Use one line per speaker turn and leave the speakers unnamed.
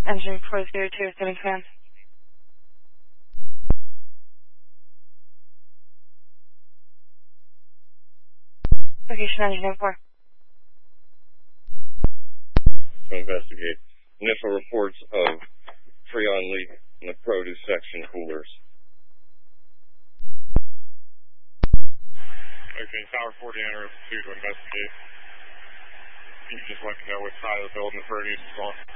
Engine 402, 7 command. Location engine 4.
To investigate initial reports of freon leak in the produce section coolers.
Okay, Tower 40 enter 2 to investigate. You can just let me know which side of the building the produce is on.